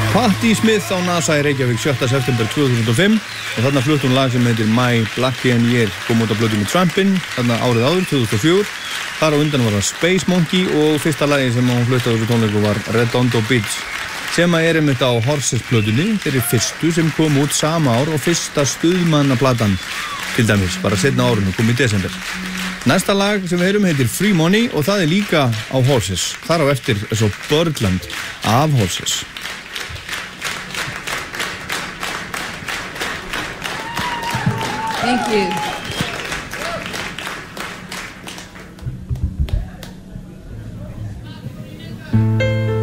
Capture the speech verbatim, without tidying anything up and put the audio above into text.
Patti Smith á NASA í Reykjavík sjötta september tvö þúsund og fimm og þarna flutt hún lag sem heitir My Blackie and Year, kom út á plötu með Trampin þarna árið áður, tvö þúsund og fjögur. Þar á undan var það Space Monkey og fyrsta lagi sem hún flutt á þessu tónleiku var Redondo Beach sem að er einmitt á Horses plötunni, þeirri fyrstu sem kom út sama ár og fyrsta stuðmannaplatan til dæmis, bara seinna árinu, kom í desember. Næsta lag sem við heyrum heitir Free Money og það er líka á Horses. Þar á eftir er svo Birdland af Horses. Thank you.